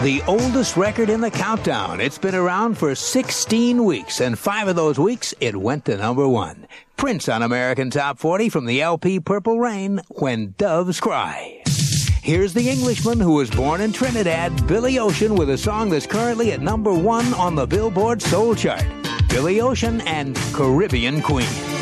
The oldest record in the countdown. It's been around for 16 weeks, and 5 of those weeks, it went to number 1. Prince on American Top 40 from the LP Purple Rain, When Doves Cry. Here's the Englishman who was born in Trinidad, Billy Ocean, with a song that's currently at number 1 on the Billboard Soul Chart. Billy Ocean and Caribbean Queen.